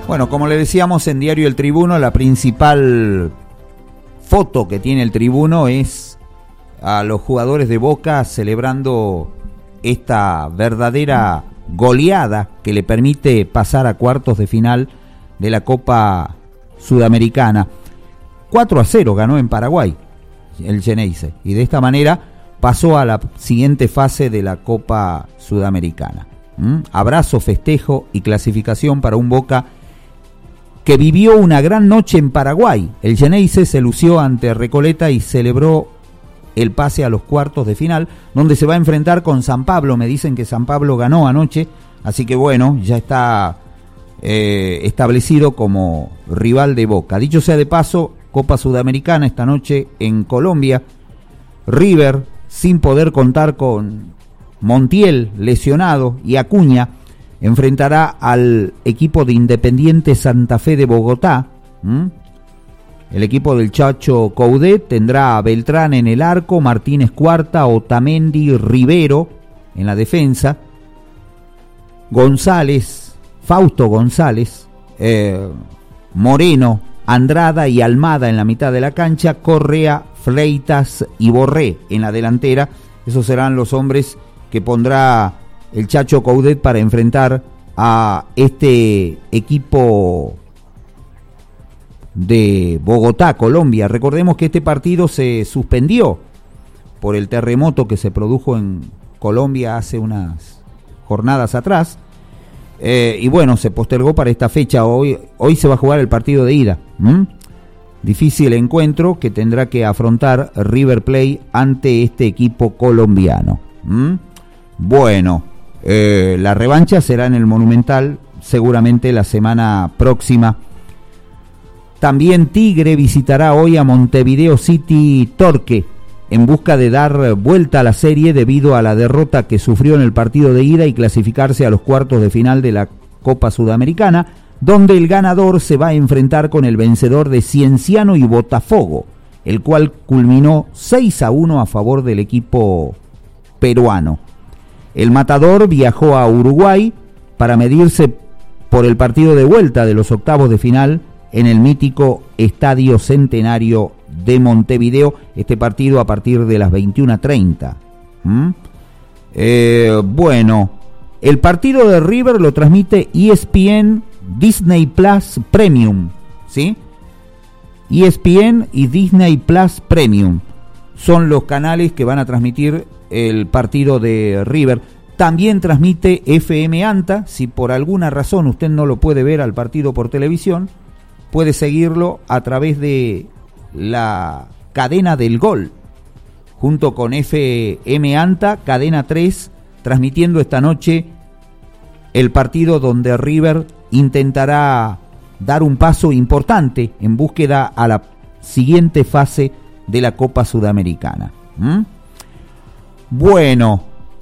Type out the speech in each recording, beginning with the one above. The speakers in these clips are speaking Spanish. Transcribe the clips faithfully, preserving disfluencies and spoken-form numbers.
Bueno, como le decíamos en Diario El Tribuno, la principal foto que tiene el Tribuno es a los jugadores de Boca celebrando esta verdadera goleada que le permite pasar a cuartos de final de la Copa Sudamericana. cuatro a cero ganó en Paraguay el Geneise y de esta manera pasó a la siguiente fase de la Copa Sudamericana. ¿Mm? Abrazo, festejo y clasificación para un Boca que vivió una gran noche en Paraguay. El Geneise se lució ante Recoleta y celebró el pase a los cuartos de final, donde se va a enfrentar con San Pablo. Me dicen que San Pablo ganó anoche, así que bueno, ya está eh, establecido como rival de Boca. Dicho sea de paso, Copa Sudamericana esta noche en Colombia. River, sin poder contar con Montiel lesionado y Acuña, enfrentará al equipo de Independiente Santa Fe de Bogotá. ¿Mm? El equipo del Chacho Coudet tendrá a Beltrán en el arco, Martínez Cuarta, Otamendi, Rivero en la defensa, González, Fausto González, eh, Moreno, Andrada y Almada en la mitad de la cancha, Correa, Freitas y Borré en la delantera. Esos serán los hombres que pondrá el Chacho Coudet para enfrentar a este equipo de Bogotá, Colombia. Recordemos que este partido se suspendió por el terremoto que se produjo en Colombia hace unas jornadas atrás. Eh, y bueno, se postergó para esta fecha. Hoy, hoy se va a jugar el partido de ida. ¿Mm? Difícil encuentro que tendrá que afrontar River Plate ante este equipo colombiano. ¿Mm? Bueno, eh, la revancha será en el Monumental, seguramente la semana próxima. También Tigre visitará hoy a Montevideo City Torque en busca de dar vuelta a la serie debido a la derrota que sufrió en el partido de ida y clasificarse a los cuartos de final de la Copa Sudamericana, donde el ganador se va a enfrentar con el vencedor de Cienciano y Botafogo, el cual culminó seis a uno a favor del equipo peruano. El Matador viajó a Uruguay para medirse por el partido de vuelta de los octavos de final en el mítico Estadio Centenario de Montevideo, este partido a partir de las veintiuna treinta. ¿Mm? Eh, bueno, el partido de River lo transmite E S P N Disney Plus Premium, ¿sí? E S P N y Disney Plus Premium son los canales que van a transmitir el partido de River. También transmite F M ANTA, si por alguna razón usted no lo puede ver al partido por televisión, puede seguirlo a través de la cadena del Gol, junto con F M ANTA, Cadena tres, transmitiendo esta noche el partido donde River intentará dar un paso importante en búsqueda a la siguiente fase de la Copa Sudamericana. ¿Mm? Bueno,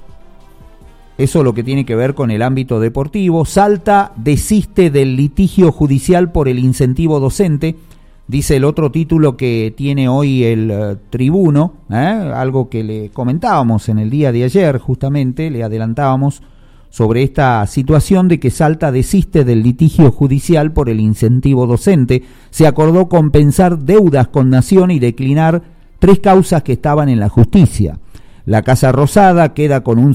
eso es lo que tiene que ver con el ámbito deportivo. Salta desiste del litigio judicial por el incentivo docente, dice el otro título que tiene hoy el uh, Tribuno, ¿eh? Algo que le comentábamos en el día de ayer, justamente, le adelantábamos sobre esta situación de que Salta desiste del litigio judicial por el incentivo docente. Se acordó compensar deudas con Nación y declinar tres causas que estaban en la justicia. La Casa Rosada queda con un